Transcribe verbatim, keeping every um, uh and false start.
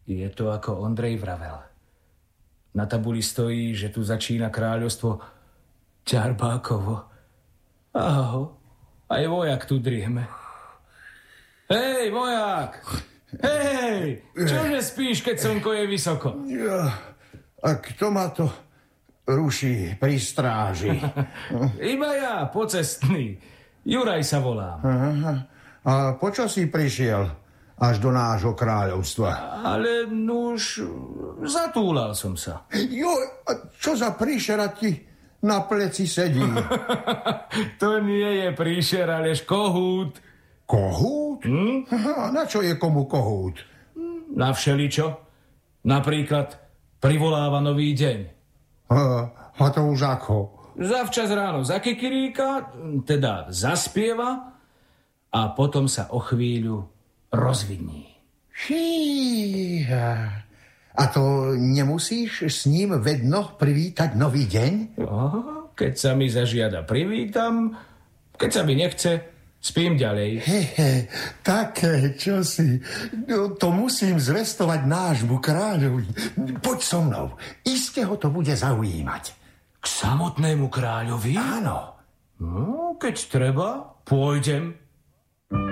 Je to ako Ondrej vravel. Na tabuli stojí, že tu začína kráľovstvo Ťarbákovo. Aho, aj vojak tu drihme. Hej, vojak! Hej, čože spíš, keď slnko je vysoko? Ja, a kto ma to ruší pri stráži? Iba ja, pocestný. Juraj sa volám. Aha. A počo si prišiel až do nášho kráľovstva? Ale nuž, zatúlal som sa. Jo, a čo za príšera ti na pleci sedí? To nie je príšer, alež kohút. Kohút? Hm? Aha, na čo je komu kohút? Na všeličo. Napríklad privoláva nový deň. A, a to už ako? Zavčas ráno zakikiríka, teda zaspieva a potom sa o chvíľu rozvidní. Fíha. A to nemusíš s ním vedno privítať nový deň? Oh, keď sa mi zažiada, privítam. Keď sa mi nechce, spím ďalej. Hehe, také čosi. No, to musím zvestovať nášmu kráľovi. Poď so mnou. Iste ho to bude zaujímať. K samotnému kráľovi? Áno. No, keď treba, pôjdem.